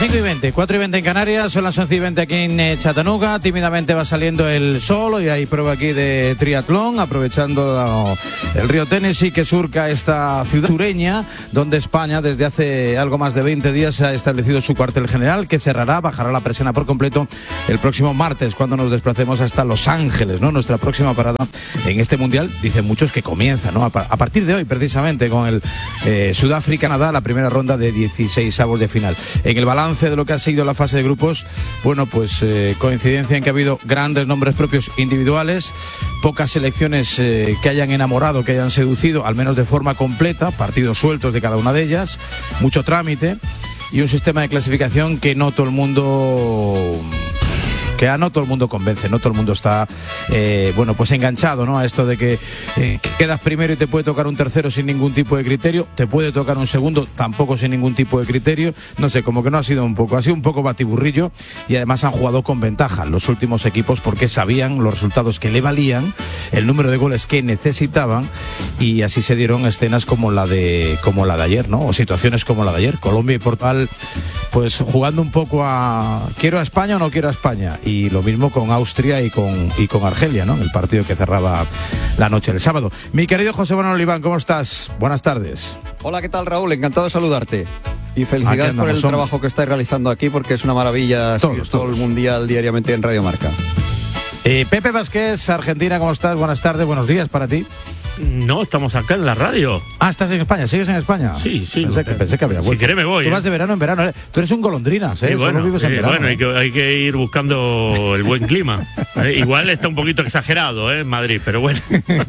5:20, 4:20 en Canarias, son las 11:20 aquí en Chattanooga. Tímidamente va saliendo el sol y hay prueba aquí de triatlón, aprovechando el río Tennessee que surca esta ciudad sureña, donde España desde hace algo más de 20 días ha establecido su cuartel general, que bajará la persiana por completo el próximo martes, cuando nos desplacemos hasta Los Ángeles, ¿no? Nuestra próxima parada en este mundial, dicen muchos que comienza, ¿no? A partir de hoy, precisamente, con el Sudáfrica-Canadá, la primera ronda de 16avos de final. En el balance de lo que ha sido la fase de grupos, bueno, pues coincidencia en que ha habido grandes nombres propios individuales, pocas selecciones que hayan enamorado, que hayan seducido, al menos de forma completa, partidos sueltos de cada una de ellas, mucho trámite y un sistema de clasificación que no todo el mundo convence, no todo el mundo está pues enganchado, ¿no? A esto de que quedas primero y te puede tocar un tercero sin ningún tipo de criterio, te puede tocar un segundo tampoco sin ningún tipo de criterio, no sé, como que no ha sido un poco batiburrillo, y además han jugado con ventaja los últimos equipos porque sabían los resultados que le valían, el número de goles que necesitaban, y así se dieron escenas como la de ayer, ¿no? O situaciones como la de ayer, Colombia y Portugal, pues jugando un poco a ¿quiero a España o no quiero a España? Y lo mismo con Austria y con Argelia, ¿no? El partido que cerraba la noche del sábado. Mi querido José Manuel Oliván, ¿cómo estás? Buenas tardes. Hola, ¿qué tal, Raúl? Encantado de saludarte. Y felicidades por el trabajo que estáis realizando aquí, porque es una maravilla seguir todo el Mundial diariamente en Radio Marca. Pepe Vázquez, Argentina, ¿cómo estás? Buenas tardes, buenos días para ti. No, estamos acá en la radio. Ah, ¿estás en España? ¿Sigues en España? Sí. Pensé que había vuelto. Si querés me voy. Tú vas de verano en verano, ¿eh? Tú eres un golondrinas, ¿eh? Sí, bueno, solo vives en verano. Bueno, hay que ir buscando el buen clima. Igual está un poquito exagerado, en Madrid, pero bueno.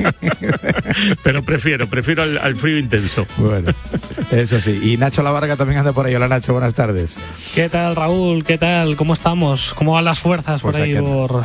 Pero prefiero al frío intenso. Bueno, eso sí. Y Nacho Lavarga también anda por ahí. Hola, Nacho, buenas tardes. ¿Qué tal, Raúl? ¿Qué tal? ¿Cómo estamos? ¿Cómo van las fuerzas por ahí?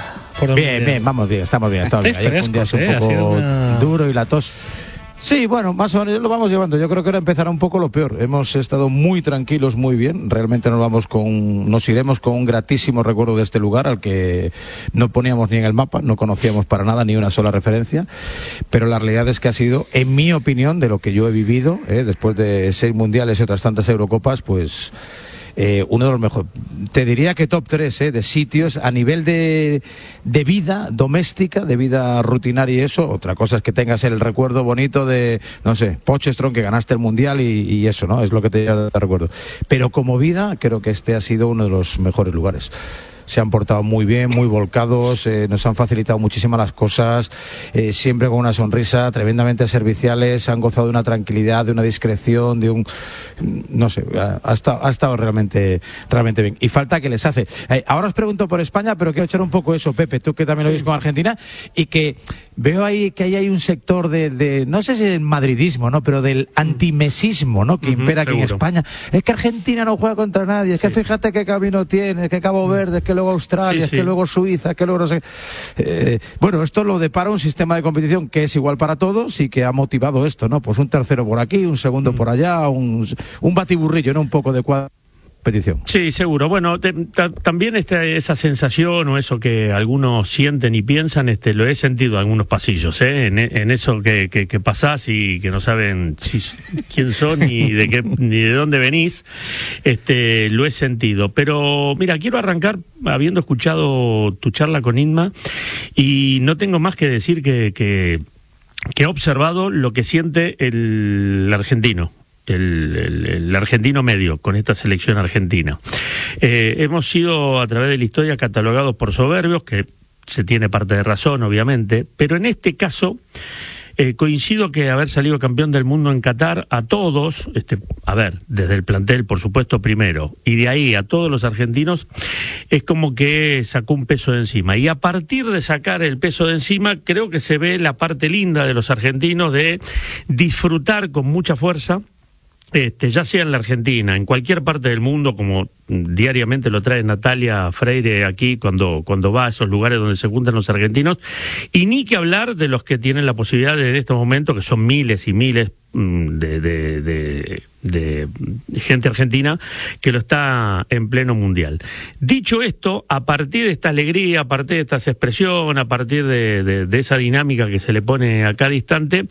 Bien, vamos bien, estamos bien. Ayer fue un día un poco duro y la tos. Sí, bueno, más o menos lo vamos llevando. Yo creo que ahora empezará un poco lo peor. Hemos estado muy tranquilos, muy bien. Realmente nos iremos con un gratísimo recuerdo de este lugar al que no poníamos ni en el mapa, no conocíamos para nada ni una sola referencia. Pero la realidad es que ha sido, en mi opinión, de lo que yo he vivido, después de 6 mundiales y otras tantas Eurocopas, pues uno de los mejores, te diría que top 3 de sitios a nivel de vida doméstica, de vida rutinaria y eso. Otra cosa es que tengas el recuerdo bonito de, no sé, Pochestrón, que ganaste el Mundial y eso, ¿no? Es lo que te recuerdo. Pero como vida, creo que este ha sido uno de los mejores lugares. Se han portado muy bien, muy volcados, nos han facilitado muchísimas las cosas, siempre con una sonrisa, tremendamente serviciales, han gozado de una tranquilidad, de una discreción, de un... no sé, ha estado realmente bien. Y falta que les hace. Ahora os pregunto por España, pero quiero echar un poco eso, Pepe, tú que también lo ves con Argentina, y que veo ahí que hay un sector de no sé si el madridismo, ¿no? Pero del antimesismo, ¿no? Que impera aquí en España. Es que Argentina no juega contra nadie, es que fíjate qué camino tiene, que Cabo Verde, es que luego Australia, es que luego Suiza, es que luego no sé. Bueno, esto lo depara un sistema de competición que es igual para todos y que ha motivado esto, ¿no? Pues un tercero por aquí, un segundo por allá, un batiburrillo, ¿no? Un poco de competición. Sí, seguro. Bueno, también esa sensación o eso que algunos sienten y piensan, lo he sentido en algunos pasillos, en eso que pasás y que no saben quién son ni de dónde venís, lo he sentido. Pero mira, quiero arrancar habiendo escuchado tu charla con Inma y no tengo más que decir que he observado lo que siente el argentino. El argentino medio con esta selección argentina. Hemos sido a través de la historia catalogados por soberbios, que se tiene parte de razón obviamente, pero en este caso coincido que haber salido campeón del mundo en Qatar a todos, desde el plantel por supuesto primero, y de ahí a todos los argentinos, es como que sacó un peso de encima, y a partir de sacar el peso de encima creo que se ve la parte linda de los argentinos de disfrutar con mucha fuerza, ya sea en la Argentina, en cualquier parte del mundo, como diariamente lo trae Natalia Freire aquí cuando va a esos lugares donde se juntan los argentinos, y ni que hablar de los que tienen la posibilidad en este momento, que son miles y miles de gente argentina que lo está en pleno mundial. Dicho esto, a partir de esta alegría, a partir de estas expresiones, a partir de esa dinámica que se le pone a cada instante,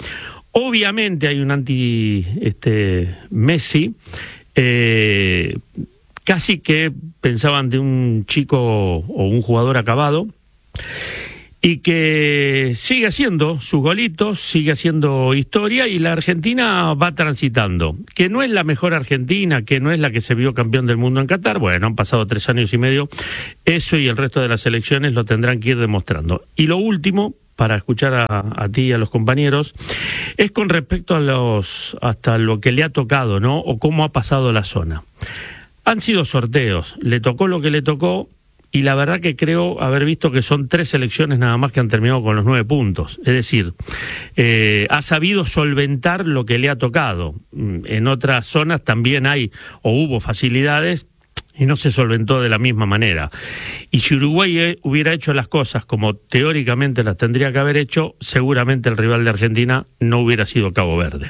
obviamente hay un anti Messi casi que pensaban de un chico o un jugador acabado, y que sigue haciendo sus golitos, sigue haciendo historia, y la Argentina va transitando. Que no es la mejor Argentina, que no es la que se vio campeón del mundo en Qatar, bueno, han pasado 3 años y medio, eso y el resto de las elecciones lo tendrán que ir demostrando. Y lo último, para escuchar a ti y a los compañeros, es con respecto a hasta lo que le ha tocado, ¿no? O cómo ha pasado la zona. Han sido sorteos, le tocó lo que le tocó, y la verdad que creo haber visto que son 3 selecciones nada más que han terminado con los 9 puntos. Es decir, ha sabido solventar lo que le ha tocado. En otras zonas también hay o hubo facilidades y no se solventó de la misma manera. Y si Uruguay hubiera hecho las cosas como teóricamente las tendría que haber hecho, seguramente el rival de Argentina no hubiera sido Cabo Verde.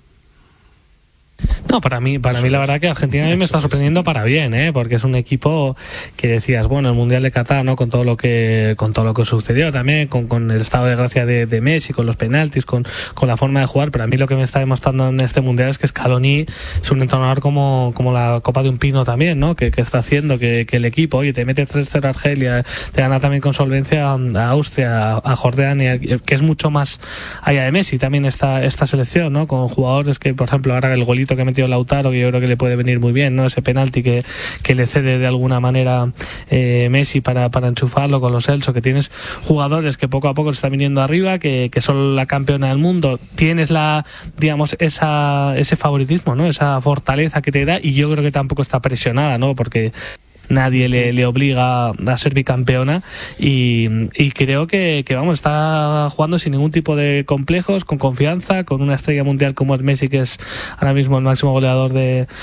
No, para mí la verdad que Argentina a mí me está sorprendiendo para bien, porque es un equipo que decías, bueno, el Mundial de Qatar, ¿no? Con todo lo que sucedió también, con el estado de gracia de Messi, con los penaltis, con la forma de jugar, pero a mí lo que me está demostrando en este Mundial es que Scaloni es un entrenador como la copa de un pino también, ¿no? Que está haciendo que el equipo, oye, te mete 3-0 a Argelia, te gana también con solvencia a Austria, a Jordania, que es mucho más allá de Messi también esta selección, ¿no? Con jugadores que, por ejemplo, ahora el golito que ha metido Lautaro, que yo creo que le puede venir muy bien, ¿no? Ese penalti que le cede de alguna manera Messi para enchufarlo con los Celso, que tienes jugadores que poco a poco se están viniendo arriba, que son la campeona del mundo, tienes ese favoritismo, ¿no? Esa fortaleza que te da, y yo creo que tampoco está presionada, ¿no? Porque nadie le obliga a ser bicampeona, y creo que vamos, está jugando sin ningún tipo de complejos, con confianza, con una estrella mundial como es Messi, que es ahora mismo el máximo goleador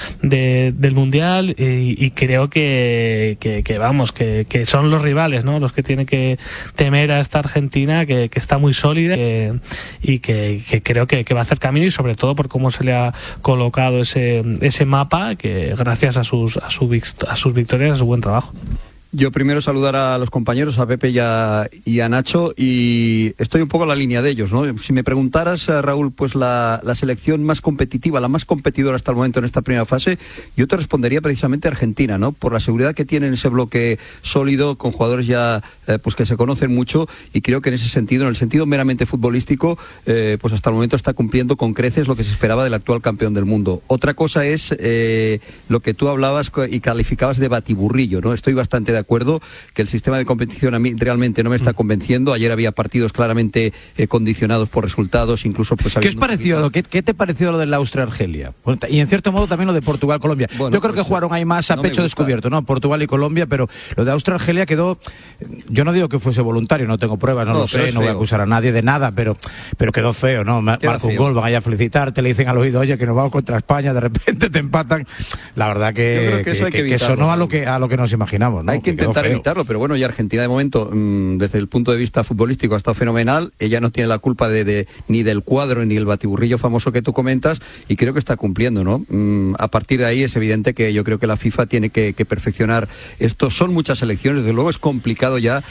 del mundial, y creo que vamos, que son los rivales, ¿no? Los que tienen que temer a esta Argentina, que está muy sólida, y que creo que va a hacer camino, y sobre todo por cómo se le ha colocado ese mapa, que gracias a sus victorias, a su buen trabajo. Yo primero saludar a los compañeros, a Pepe y a Nacho, y estoy un poco en la línea de ellos, ¿no? Si me preguntaras, Raúl, pues la selección más competitiva, la más competidora hasta el momento en esta primera fase, yo te respondería precisamente Argentina, ¿no? Por la seguridad que tiene en ese bloque sólido, con jugadores ya pues que se conocen mucho, y creo que en ese sentido, en el sentido meramente futbolístico, pues hasta el momento está cumpliendo con creces lo que se esperaba del actual campeón del mundo. Otra cosa es lo que tú hablabas y calificabas de batiburrillo, ¿no? Estoy bastante de acuerdo que el sistema de competición a mí realmente no me está convenciendo. Ayer había partidos claramente condicionados por resultados, incluso pues... ¿Qué te pareció lo del Austria-Argelia? Y en cierto modo también lo de Portugal-Colombia. Bueno, yo creo que jugaron ahí más a pecho descubierto, ¿no? Portugal y Colombia, pero lo de Austria-Argelia quedó... Yo no digo que fuese voluntario, no tengo pruebas, no lo sé, no voy a acusar a nadie de nada, pero quedó feo, ¿no? Marca un gol, van allá a felicitarte, le dicen al oído, oye, que nos vamos contra España, de repente te empatan. La verdad que sonó a lo que nos imaginamos, ¿no? Hay que intentar evitarlo, pero bueno, y Argentina de momento, desde el punto de vista futbolístico, ha estado fenomenal. Ella no tiene la culpa ni del cuadro ni el batiburrillo famoso que tú comentas, y creo que está cumpliendo, ¿no? A partir de ahí es evidente que yo creo que la FIFA tiene que perfeccionar esto. Son muchas selecciones, desde luego es complicado ya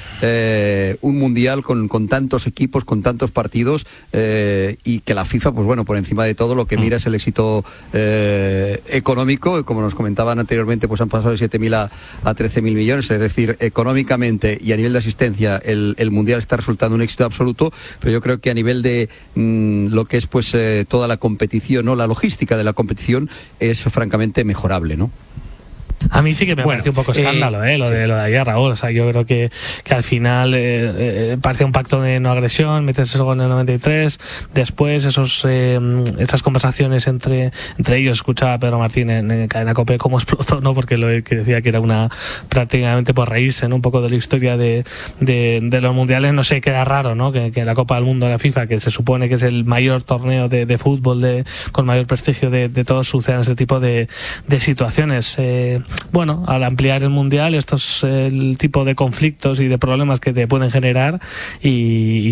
un mundial con tantos equipos, con tantos partidos, y que la FIFA, pues bueno, por encima de todo lo que mira es el éxito económico. Como nos comentaban anteriormente, pues han pasado de 7.000 a 13.000 millones, es decir, económicamente y a nivel de asistencia el mundial está resultando un éxito absoluto, pero yo creo que a nivel de lo que es pues toda la competición, ¿no? La logística de la competición es francamente mejorable, ¿no? A mí sí que me pareció un poco escándalo, lo de ayer, Raúl. O sea, yo creo que al final parecía un pacto de no agresión, metes el gol en el 93, después esas conversaciones entre ellos. Escuchaba a Pedro Martín en Cadena COPE cómo explotó, ¿no? Porque que decía que era prácticamente por reírse, ¿no? Un poco de la historia de los mundiales. No sé, queda raro, ¿no? Que la Copa del Mundo de la FIFA, que se supone que es el mayor torneo de fútbol con mayor prestigio de todos, sucedan este tipo de situaciones. Bueno, al ampliar el mundial, esto es el tipo de conflictos y de problemas que te pueden generar, y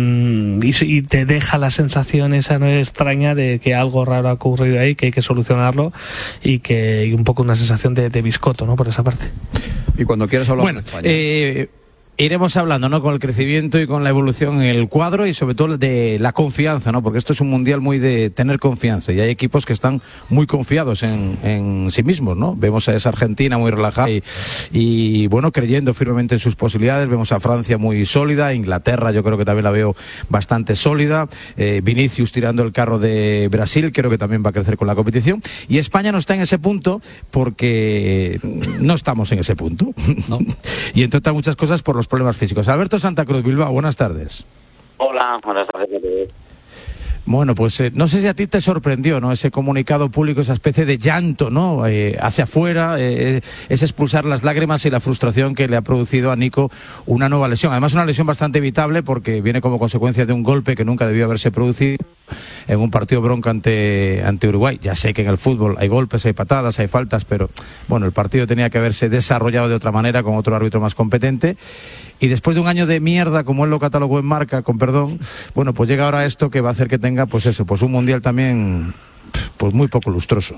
te deja la sensación esa no extraña de que algo raro ha ocurrido ahí, que hay que solucionarlo, y un poco una sensación de biscoto, ¿no? Por esa parte. Y cuando quieras hablar de España. iremos hablando, ¿no?, con el crecimiento y con la evolución en el cuadro y sobre todo de la confianza, ¿no?, porque esto es un mundial muy de tener confianza y hay equipos que están muy confiados en sí mismos, ¿no? Vemos a esa Argentina muy relajada y bueno, creyendo firmemente en sus posibilidades. Vemos a Francia muy sólida, Inglaterra yo creo que también la veo bastante sólida, Vinicius tirando el carro de Brasil, creo que también va a crecer con la competición, y España no está en ese punto porque no estamos en ese punto, ¿no? Y entre otras muchas cosas por los problemas físicos. Alberto Santa Cruz, Bilbao, buenas tardes. Hola, buenas tardes. Bueno, pues no sé si a ti te sorprendió, ¿no?, ese comunicado público, esa especie de llanto, ¿no?, hacia afuera, es expulsar las lágrimas y la frustración que le ha producido a Nico una nueva lesión. Además, una lesión bastante evitable porque viene como consecuencia de un golpe que nunca debió haberse producido en un partido bronca ante Uruguay. Ya sé que en el fútbol hay golpes, hay patadas, hay faltas, pero bueno, el partido tenía que haberse desarrollado de otra manera con otro árbitro más competente. Y después de un año de mierda, como él lo catalogó en Marca, con perdón, bueno, pues llega ahora esto que va a hacer que tenga, pues eso, pues un mundial también, pues muy poco lustroso.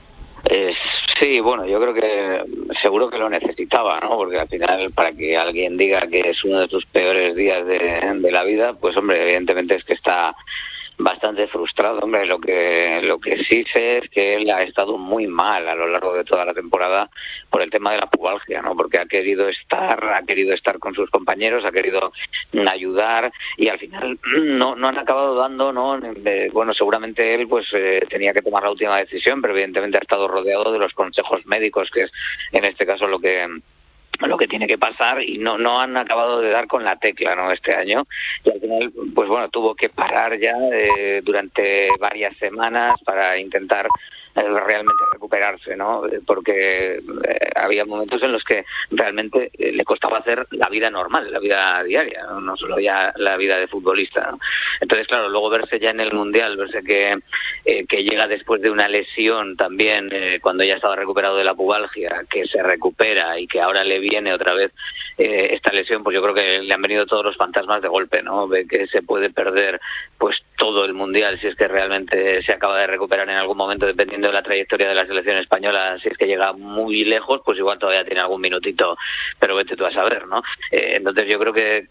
Sí, bueno, yo creo que seguro que lo necesitaba, ¿no? Porque al final, para que alguien diga que es uno de sus peores días de la vida, pues hombre, evidentemente es que está bastante frustrado. Hombre, lo que sí sé es que él ha estado muy mal a lo largo de toda la temporada por el tema de la pubalgia, ¿no? Porque ha querido estar con sus compañeros, ha querido ayudar y al final no han acabado dando, ¿no? Bueno, seguramente él pues tenía que tomar la última decisión, pero evidentemente ha estado rodeado de los consejos médicos, que es en este caso lo que tiene que pasar, y no han acabado de dar con la tecla, ¿no?, este año, y al final pues bueno, tuvo que parar ya durante varias semanas para intentar realmente recuperarse, ¿no? Porque había momentos en los que realmente le costaba hacer la vida normal, la vida diaria, no solo ya la vida de futbolista, ¿no? Entonces, claro, luego verse ya en el Mundial, verse que llega después de una lesión también, cuando ya estaba recuperado de la pubalgia, que se recupera y que ahora le viene otra vez esta lesión, pues yo creo que le han venido todos los fantasmas de golpe, ¿no? Ve que se puede perder pues todo el Mundial si es que realmente se acaba de recuperar en algún momento, dependiendo de la trayectoria de la selección española. Si es que llega muy lejos, pues igual todavía tiene algún minutito, pero vete tú a saber, ¿no? Entonces yo creo que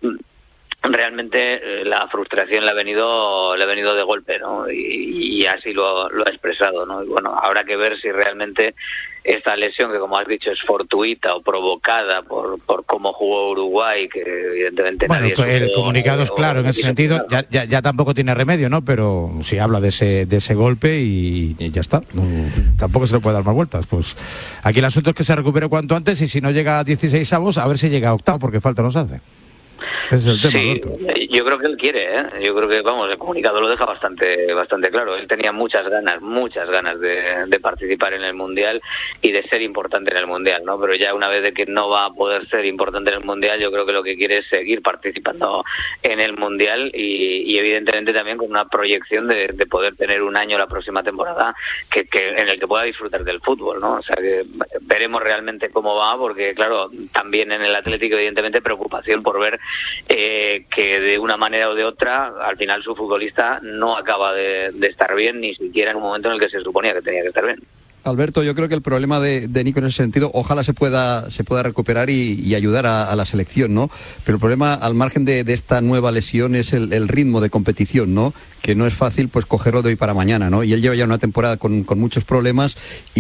realmente la frustración le ha venido de golpe, ¿no? Y así lo ha expresado, ¿no? Y bueno, habrá que ver si realmente esta lesión, que como has dicho es fortuita o provocada por cómo jugó Uruguay, que evidentemente bueno, el comunicado es claro en ese sentido, ya tampoco tiene remedio, ¿no? Pero sí habla de ese golpe y ya está, tampoco se le puede dar más vueltas. Pues aquí el asunto es que se recupere cuanto antes, y si no llega a 16avos, a ver si llega a octavo, porque falta nos hace. Ese es el tema, sí, Alberto. Yo creo que él quiere, ¿eh? Yo creo que, vamos, el comunicado lo deja bastante claro. Él tenía muchas ganas de participar en el Mundial y de ser importante en el Mundial, ¿no? Pero ya una vez de que no va a poder ser importante en el Mundial, yo creo que lo que quiere es seguir participando en el Mundial y evidentemente también con una proyección de poder tener un año la próxima temporada que en el que pueda disfrutar del fútbol, ¿no? O sea, que veremos realmente cómo va, porque claro, también en el Atlético evidentemente preocupación por ver que de una manera o de otra al final su futbolista no acaba de estar bien, ni siquiera en un momento en el que se suponía que tenía que estar bien. Alberto, yo creo que el problema de Nico en ese sentido, ojalá se pueda recuperar y ayudar a la selección, ¿no? Pero el problema, al margen de esta nueva lesión, es el ritmo de competición, ¿no? Que no es fácil pues cogerlo de hoy para mañana, ¿no? Y él lleva ya una temporada con muchos problemas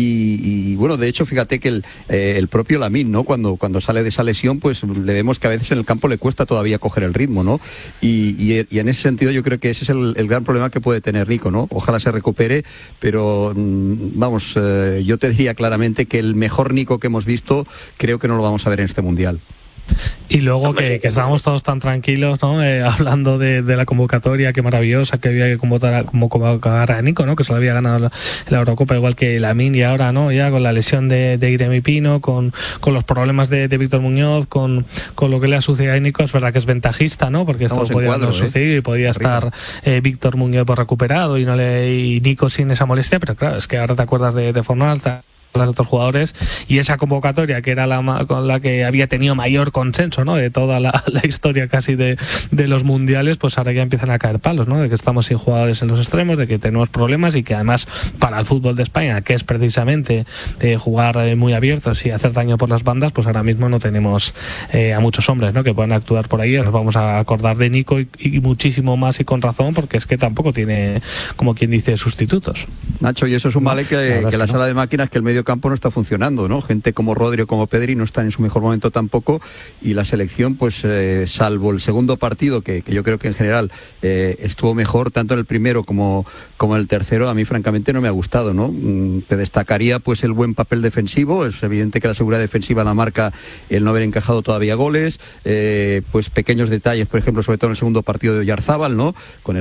y bueno, de hecho, fíjate que el propio Lamine, ¿no? Cuando sale de esa lesión, pues le vemos que a veces en el campo le cuesta todavía coger el ritmo, ¿no? Y en ese sentido yo creo que ese es el gran problema que puede tener Nico, ¿no? Ojalá se recupere, pero vamos, yo te diría claramente que el mejor Nico que hemos visto creo que no lo vamos a ver en este Mundial. Y luego que estábamos todos tan tranquilos, ¿no? Hablando de la convocatoria, qué maravillosa, que había que convocar a Nico, ¿no? Que solo había ganado la Eurocopa, igual que Lamine, y ahora, ¿no? Ya con la lesión de Iremi Pino, con los problemas de Víctor Muñoz, con lo que le ha sucedido a Nico, es verdad que es ventajista, ¿no? Porque esto podía haber sucedido y podía estar Víctor Muñoz recuperado y Nico sin esa molestia, pero claro, es que ahora te acuerdas de Fornal, los otros jugadores, y esa convocatoria que era con la que había tenido mayor consenso, ¿no?, de toda la historia casi de los mundiales, pues ahora ya empiezan a caer palos, ¿no?, de que estamos sin jugadores en los extremos, de que tenemos problemas y que además para el fútbol de España, que es precisamente de jugar muy abiertos y hacer daño por las bandas, pues ahora mismo no tenemos a muchos hombres, ¿no?, que puedan actuar por ahí. Nos vamos a acordar de Nico y muchísimo más, y con razón, porque es que tampoco tiene, como quien dice, sustitutos. Nacho, y eso es un male que la sala de máquinas, que el medio campo no está funcionando, ¿no? Gente como Rodri o como Pedri no están en su mejor momento tampoco, y la selección, pues salvo el segundo partido, que yo creo que en general estuvo mejor, tanto en el primero como en el tercero, a mí francamente no me ha gustado, ¿no? Te destacaría pues el buen papel defensivo. Es evidente que la seguridad defensiva la marca el no haber encajado todavía goles, pues pequeños detalles, por ejemplo, sobre todo en el segundo partido de Oyarzábal, ¿no?, con